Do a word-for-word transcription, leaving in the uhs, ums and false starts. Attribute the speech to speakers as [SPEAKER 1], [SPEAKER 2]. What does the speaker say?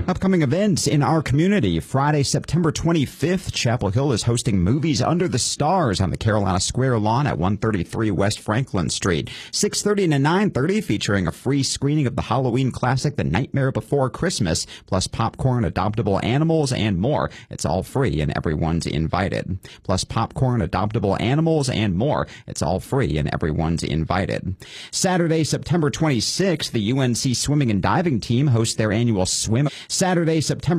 [SPEAKER 1] Upcoming events in our community. Friday, September twenty-fifth, Chapel Hill is hosting Movies Under the Stars on the Carolina Square lawn at one thirty-three West Franklin Street. six thirty to nine thirty, featuring a free screening of the Halloween classic The Nightmare Before Christmas, plus popcorn, adoptable animals, and more. It's all free and everyone's invited. Plus popcorn, adoptable animals, and more. It's all free and everyone's invited. Saturday, September twenty-sixth, the U N C swimming and diving team hosts their annual swim. Saturday, September